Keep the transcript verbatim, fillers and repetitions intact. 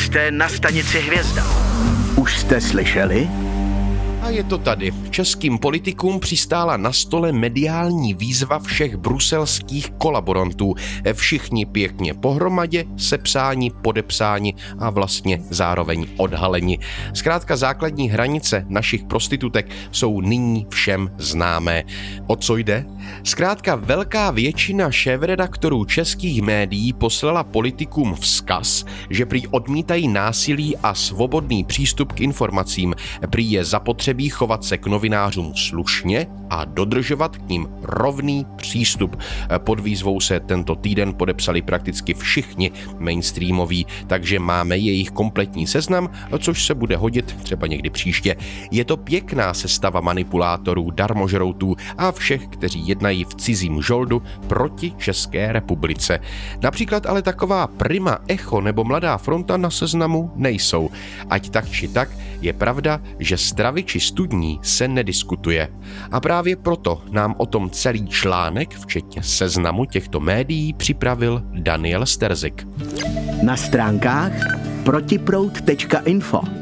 Jste na stanici Hvězda. Už jste slyšeli? A je to tady. Českým politikům přistála na stole mediální výzva všech bruselských kolaborantů. Všichni pěkně pohromadě, sepsáni, podepsáni a vlastně zároveň odhaleni. Zkrátka základní hranice našich prostitutek jsou nyní všem známé. O co jde? Zkrátka velká většina šéfredaktorů českých médií poslala politikům vzkaz, že prý odmítají násilí a svobodný přístup k informacím. Prý je zapotřebí chovat se k novinářům slušně a dodržovat k ním rovný přístup. Pod výzvou se tento týden podepsali prakticky všichni mainstreamoví, takže máme jejich kompletní seznam, což se bude hodit třeba někdy příště. Je to pěkná sestava manipulátorů, darmožroutů a všech, kteří jednají v cizím žoldu proti České republice. Například ale taková Prima, Echo nebo Mladá fronta na seznamu nejsou. Ať tak či tak, je pravda, že stravy či studní se nediskutuje. A právě proto nám o tom celý článek, včetně seznamu těchto médií, připravil Daniel Sterzik. Na stránkách protiproud tečka info